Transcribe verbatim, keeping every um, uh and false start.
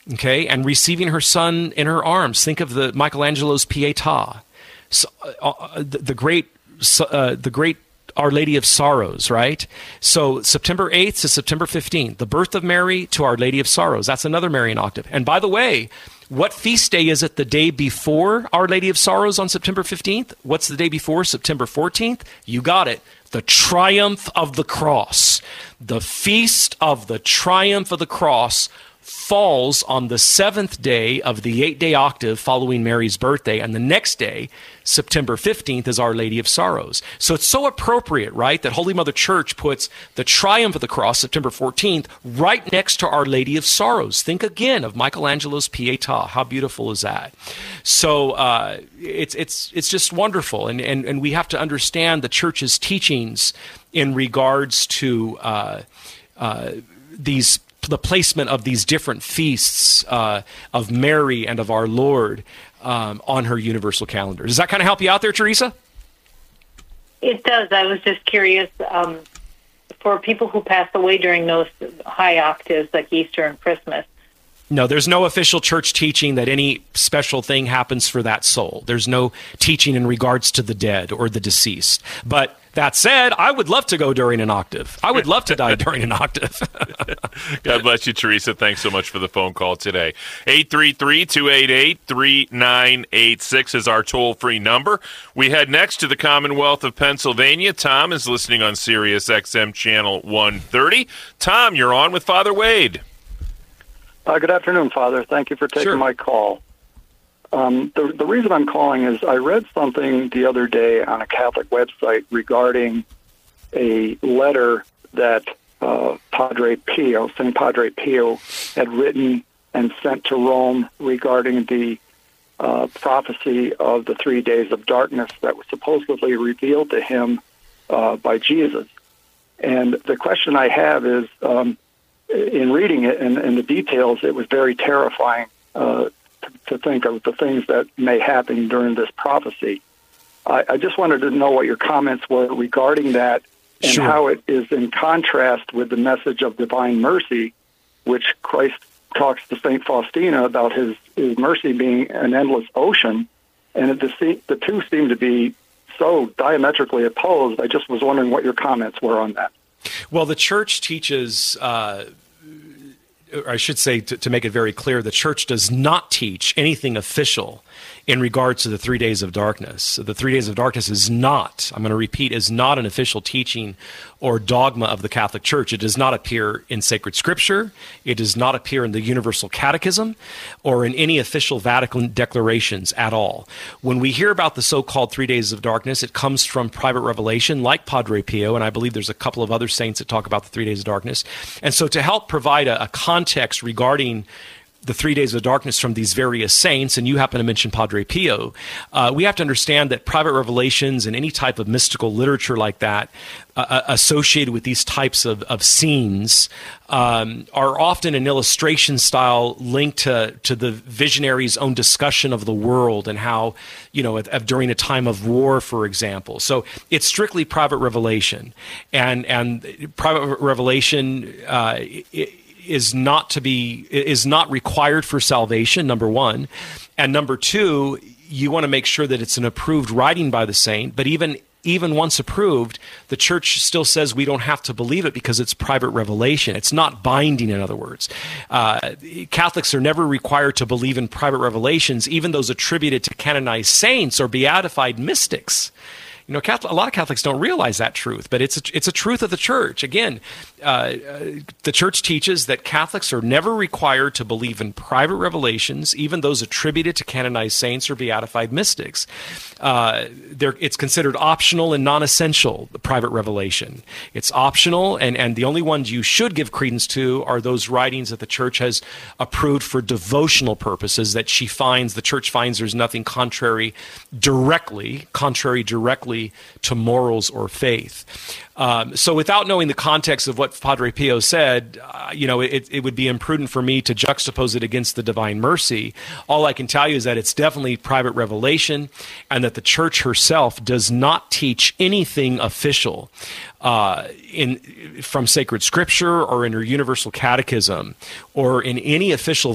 okay, and receiving her son in her arms. Think of the Michelangelo's Pietà, so, uh, the, the great, uh, the great Our Lady of Sorrows, right? So September eighth to September fifteenth, the birth of Mary to Our Lady of Sorrows. That's another Marian octave. And by the way, what feast day is it the day before Our Lady of Sorrows on September fifteenth? What's the day before? September fourteenth? You got it. The Triumph of the Cross. The Feast of the Triumph of the Cross falls on the seventh day of the eight-day octave following Mary's birthday, and the next day, September fifteenth, is Our Lady of Sorrows. So it's so appropriate, right, that Holy Mother Church puts the Triumph of the Cross, September fourteenth, right next to Our Lady of Sorrows. Think again of Michelangelo's Pietà. How beautiful is that? So uh, it's it's it's just wonderful, and, and, and we have to understand the Church's teachings in regards to uh, uh, these the placement of these different feasts uh, of Mary and of our Lord um, on her universal calendar. Does that kind of help you out there, Teresa? It does. I was just curious, um, for people who pass away during those high octaves like Easter and Christmas. No, there's no official church teaching that any special thing happens for that soul. There's no teaching in regards to the dead or the deceased. But that said, I would love to go during an octave. I would love to die during an octave. God bless you, Teresa. Thanks so much for the phone call today. eight three three, two eight eight, three nine eight six is our toll-free number. We head next to the Commonwealth of Pennsylvania. Tom is listening on Sirius X M Channel one thirty. Tom, you're on with Father Wade. Uh, good afternoon, Father. Thank you for taking Sure. my call. Um, the, the reason I'm calling is I read something the other day on a Catholic website regarding a letter that uh, Padre Pio, Saint Padre Pio, had written and sent to Rome regarding the uh, prophecy of the three days of darkness that was supposedly revealed to him uh, by Jesus. And the question I have is, um, in reading it and, and the details, it was very terrifying uh, to, to think of the things that may happen during this prophecy. I, I just wanted to know what your comments were regarding that and Sure. how it is in contrast with the message of divine mercy, which Christ talks to Saint Faustina about his, his mercy being an endless ocean. And the, the two seem to be so diametrically opposed. I just was wondering what your comments were on that. Well, the Church teaches, uh, or I should say, to, to make it very clear, the Church does not teach anything official in regards to the three days of darkness. So the three days of darkness is not, I'm going to repeat, is not an official teaching or dogma of the Catholic Church. It does not appear in sacred scripture. It does not appear in the Universal Catechism or in any official Vatican declarations at all. When we hear about the so-called three days of darkness, it comes from private revelation like Padre Pio, and I believe there's a couple of other saints that talk about the three days of darkness. And so to help provide a, a context regarding the three days of darkness from these various saints, and you happen to mention Padre Pio, uh, we have to understand that private revelations and any type of mystical literature like that uh, associated with these types of, of scenes um, are often an illustration style linked to, to the visionary's own discussion of the world and how, you know, at, at, during a time of war, for example. So it's strictly private revelation. And, and private revelation uh, it, is not to be is not required for salvation, number one, and number two, you want to make sure that it's an approved writing by the saint. But even even once approved, the Church still says we don't have to believe it because it's private revelation. It's not binding, in other words. Uh, Catholics are never required to believe in private revelations, even those attributed to canonized saints or beatified mystics. You know, Catholic, a lot of Catholics don't realize that truth, but it's a, it's a truth of the Church. Again, uh, uh, the Church teaches that Catholics are never required to believe in private revelations, even those attributed to canonized saints or beatified mystics. Uh, it's considered optional and non-essential, the private revelation. It's optional, and, and the only ones you should give credence to are those writings that the Church has approved for devotional purposes, that she finds, the Church finds there's nothing contrary directly, contrary directly to morals or faith. Um, so without knowing the context of what Padre Pio said, uh, you know, it, it would be imprudent for me to juxtapose it against the divine mercy. All I can tell you is that it's definitely private revelation and that the Church herself does not teach anything official uh, in from sacred scripture or in her universal catechism or in any official